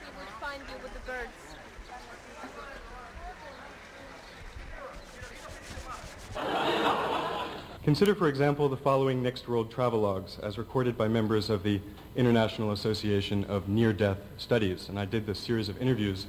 we would find you with the birds. Consider, for example, the following Next World travelogues as recorded by members of the International Association of Near-Death Studies. And I did this series of interviews,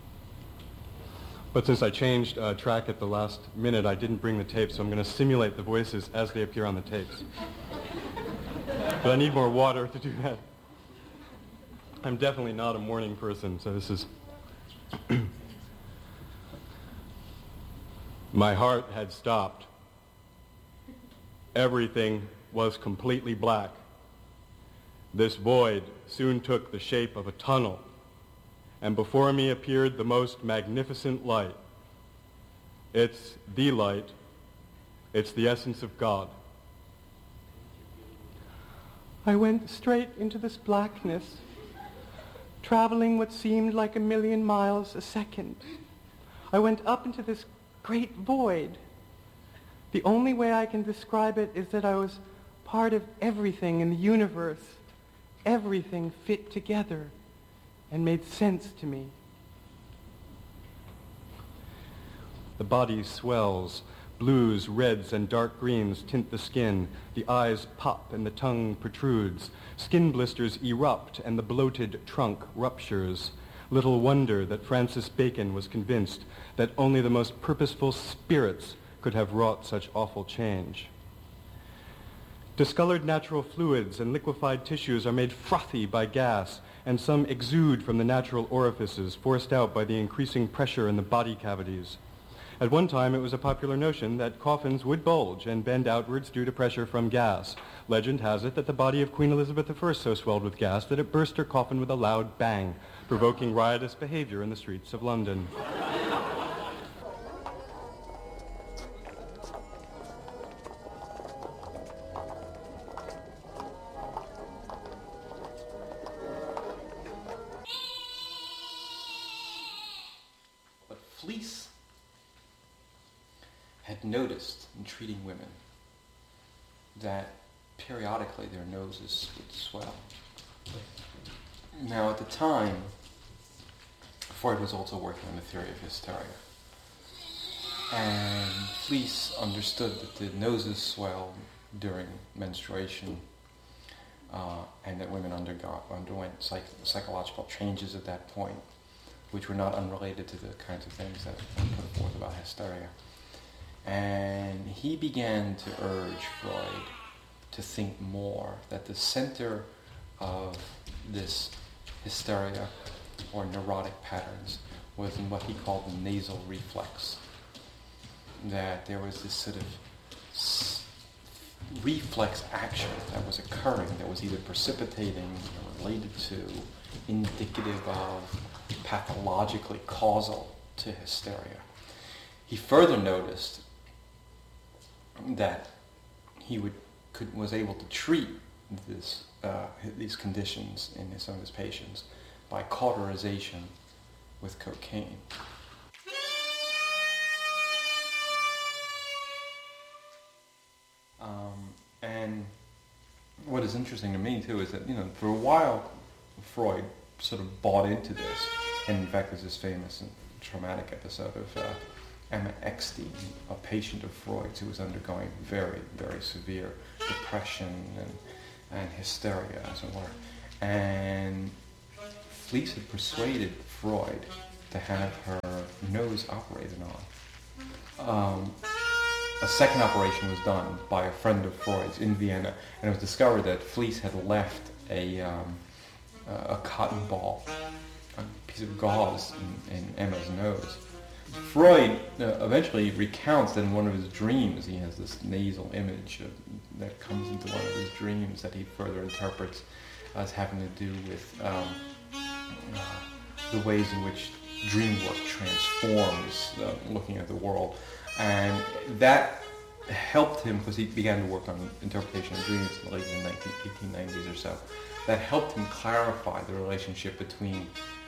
but since I changed track at the last minute, I didn't bring the tape, so I'm going to simulate the voices as they appear on the tapes. But I need more water to do that. I'm definitely not a morning person, so this is... My heart had stopped. Everything was completely black. This void soon took the shape of a tunnel, and before me appeared the most magnificent light. It's the light. It's the essence of God. I went straight into this blackness, traveling what seemed like 1,000,000 miles a second. I went up into this great void. The only way I can describe it is that I was part of everything in the universe. Everything fit together and made sense to me. The body swells. Blues, reds, and dark greens tint the skin. The eyes pop and the tongue protrudes. Skin blisters erupt and the bloated trunk ruptures. Little wonder that Francis Bacon was convinced that only the most purposeful spirits could have wrought such awful change. Discolored natural fluids and liquefied tissues are made frothy by gas, and some exude from the natural orifices forced out by the increasing pressure in the body cavities. At one time, it was a popular notion that coffins would bulge and bend outwards due to pressure from gas. Legend has it that the body of Queen Elizabeth I so swelled with gas that it burst her coffin with a loud bang, provoking riotous behavior in the streets of London. Fliess had noticed in treating women that periodically their noses would swell. Now at the time, Freud was also working on the theory of hysteria. And Fliess understood that the noses swell during menstruation and that women underwent psychological changes at that point, which were not unrelated to the kinds of things that I put forth about hysteria. And he began to urge Freud to think more, that the center of this hysteria or neurotic patterns was in what he called the nasal reflex. That there was this sort of reflex action that was occurring, that was either precipitating or related to, indicative of, pathologically causal to hysteria. He further noticed that he was able to treat these conditions in some of his patients by cauterization with cocaine. And what is interesting to me too is that, for a while Freud sort of bought into this. And in fact, there's this famous and traumatic episode of Emma Eckstein, a patient of Freud's who was undergoing very, very severe depression and hysteria, as it were. And Fliess had persuaded Freud to have her nose operated on. A second operation was done by a friend of Freud's in Vienna, and it was discovered that Fliess had left a cotton ball, a piece of gauze in Emma's nose. Freud eventually recounts that in one of his dreams he has this nasal image that comes into one of his dreams that he further interprets as having to do with the ways in which dream work transforms looking at the world. And that helped him, because he began to work on interpretation of dreams late in the 1890s or so. That helped him clarify the relationship between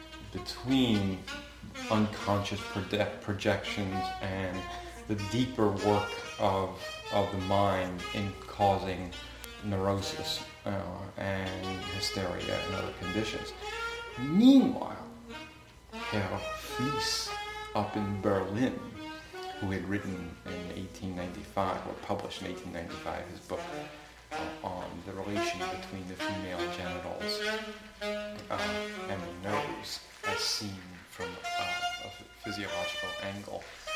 unconscious projections and the deeper work of the mind in causing neurosis and hysteria and other conditions. Meanwhile, Herr Fliess up in Berlin, who had written in 1895, or published in 1895, his book on the relation between the female genitals and the nose as seen from a physiological angle.